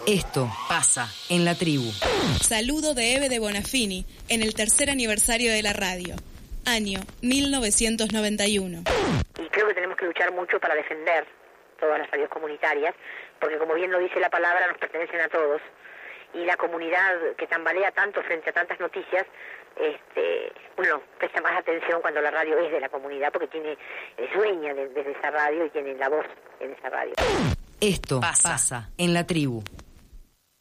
Esto pasa en la tribu. Saludo de Eve de Bonafini en el tercer aniversario de la radio, año 1991. Y creo que tenemos que luchar mucho para defender todas las radios comunitarias, porque como bien lo dice la palabra, nos pertenecen a todos. Y la comunidad que tambalea tanto frente a tantas noticias, uno presta más atención cuando la radio es de la comunidad, porque es dueña desde esa radio y tiene la voz en esa radio. Esto pasa en la tribu.